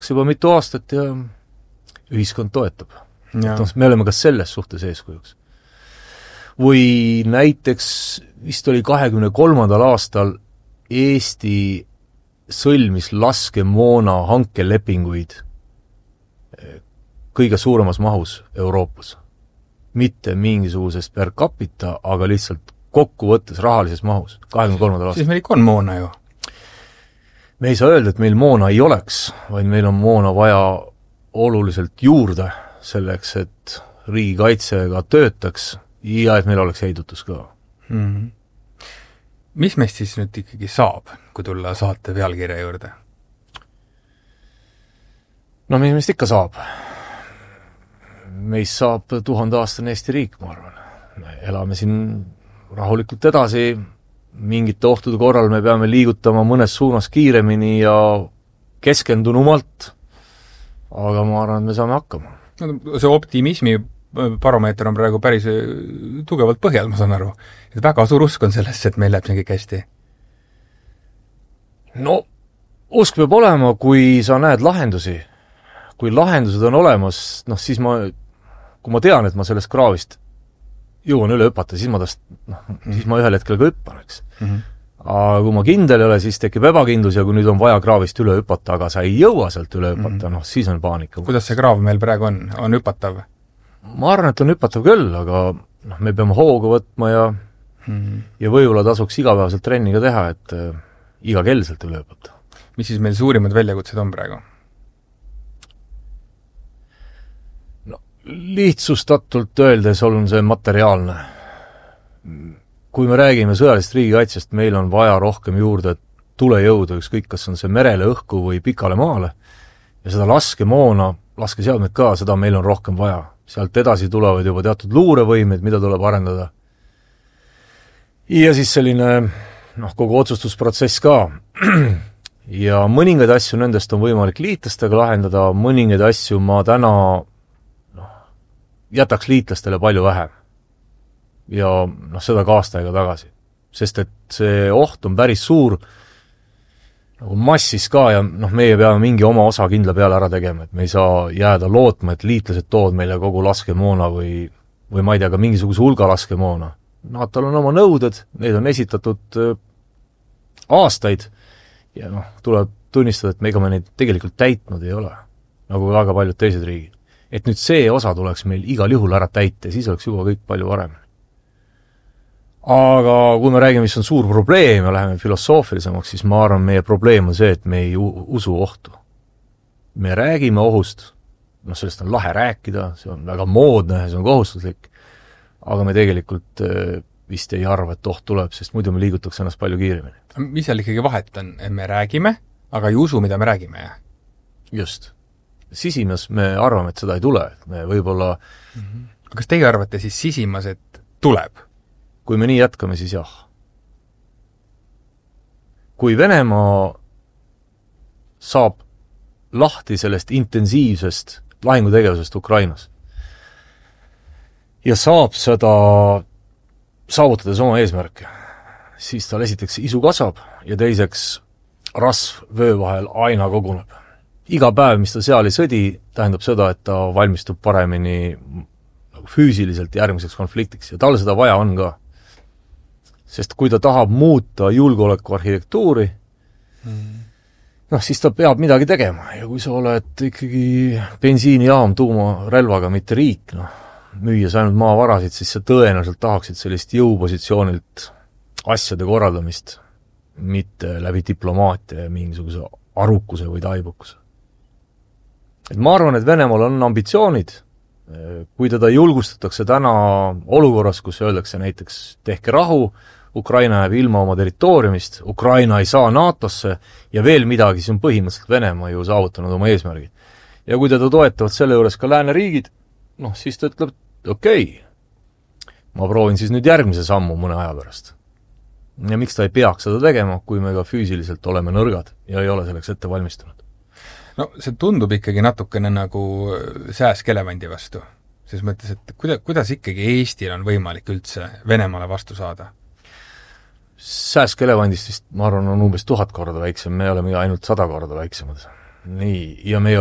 juba mitu aastat ja ühiskond toetab. Me oleme ka selles suhtes eeskujuks. Või näiteks vist oli 23. aastal Eesti sõlmis laskemoona hankelepinguid kõige suuremas mahus Euroopas. Mitte mingisugusest per capita, aga lihtsalt kokkuvõttes rahalises mahus, 23. aastal. Siis meil ikka on moona ju. Me ei saa öelda, et meil moona ei oleks, vaid meil on moona vaja oluliselt juurde selleks, et riigikaitsega töötaks ja et meil oleks heidutus ka. Mis meist siis nüüd ikkagi saab, kui tulla saate pealkirja juurde? No mis meist ikka saab? Meist saab 1000-aastane Eesti riik, ma arvan. Me elame siin rahulikult edasi, mingite ohtude korral me peame liigutama mõnes suunas kiiremini ja keskendunumalt, aga ma arvan, et me saame hakkama. No, see optimismi baromeeter on praegu päris tugevalt põhjal, ma saan aru. Et väga suur usk on sellesse, et meil läheb see kõik hästi. No, usk peab olema, kui sa näed lahendusi. Kui lahendused on olemas, siis kui ma tean, et ma sellest kraavist jõuan üle hüpata, siis siis ma ühel hetkel ka hüppan, eks. Aga kui ma kindel ei ole, siis tekib ebakindlus ja kui nüüd on vaja kraavist üle hüpata, aga sa ei jõua sealt üle hüpata, siis on paanika. Kuidas see kraav meil praegu on? On hüpatav? Ma arvan, et on hüpatav küll, aga me peame hoogu võtma ja võib-olla tasuks igapäevaselt trenniga teha, et iga kell sealt üle hüpata. Mis siis meil suurimad väljakutsed on praegu? Lihtsustatult öeldes on see materiaalne. Kui me räägime sõjalist riigikaitsest, meil on vaja rohkem juurde tulejõuda, ükskõik kas on see merele, õhku või pikale maale. Ja seda laskemoona, laskeseadmed ka, seda meil on rohkem vaja. Sealt edasi tulevad juba teatud luurevõimed, mida tuleb arendada. Ja siis selline kogu otsustusprotsess ka. Ja mõningaid asju nendest on võimalik liitlastega lahendada, mõningaid asju ma täna jätaks liitlastele palju vähem. Ja seda ka aastaega tagasi. Sest et see oht on päris suur nagu massis ka ja meie peame mingi oma osa kindla peale ära tegema, et me ei saa jääda lootma, et liitlased tood meile kogu laskemoona või ma ei tea, ka mingisuguse hulga laskemoona. NATO-l on oma nõuded, need on esitatud aastaid ja tuleb tunnistada, et ega me neid tegelikult täitnud ei ole, nagu väga paljud teised riigid. Et nüüd see osa tuleks meil igal juhul ära täita ja siis oleks juba kõik palju varem. Aga kui me räägime, mis on suur probleem ja läheme filosoofilisemaks, siis ma arvan, meie probleem on see, et me ei usu ohtu. Me räägime ohust, sellest on lahe rääkida, see on väga moodne, see on kohustuslik, aga me tegelikult vist ei arva, et oht tuleb, sest muidu me liigutaks ennast palju kiiremini. Mis seal ikkagi vahet on? Me räägime, aga ei usu, mida me räägime, jah? Just. Sisimas me arvame, et seda ei tule, et me võib-olla... Kas teie arvate siis sisimas, et tuleb? Kui me nii jätkame, siis jah. Kui Venemaa saab lahti sellest intensiivsest lahingutegevusest Ukrainas ja saab seda saavutades oma eesmärke, siis tal esiteks isu kasvab ja teiseks rasv vöö vahel aina koguneb. Iga päev, mis ta seal ei sõdi, tähendab seda, et ta valmistub paremini füüsiliselt järgmiseks konfliktiks ja tal seda vaja on ka. Sest kui ta tahab muuta julgeoleku arhitektuuri, siis ta peab midagi tegema. Ja kui sa oled ikkagi bensiinijaam tuumarelvaga, mitte riik, müües ainult maavarasid, siis sa tõenäoliselt tahaksid sellist jõupositsioonilt asjade korraldamist, mitte läbi diplomaatia ja mingisuguse arukuse või taibukuse. Et ma arvan, et Venemaal on ambitsioonid, kui teda julgustatakse täna olukorras, kus öeldakse näiteks tehke rahu, Ukraina jääb ilma oma territooriumist, Ukraina ei saa NATOsse ja veel midagi, siis on põhimõtteliselt Venemaa ju saavutanud oma eesmärgid. Ja kui teda toetavad selle juures ka lääneriigid, siis ta ütleb, okei, ma proovin siis nüüd järgmise sammu mõne aja pärast. Ja miks ta ei peaks seda tegema, kui me ka füüsiliselt oleme nõrgad ja ei ole selleks ette valmistunud? See tundub ikkagi natukene nagu sääsk elevandi vastu. Selles mõttes, et kuidas ikkagi Eestil on võimalik üldse Venemaale vastu saada? Sääsk elevandist vist, ma arvan, on umbes 1000 korda väiksem, me oleme ainult 100 korda väiksemad. nii, ja meie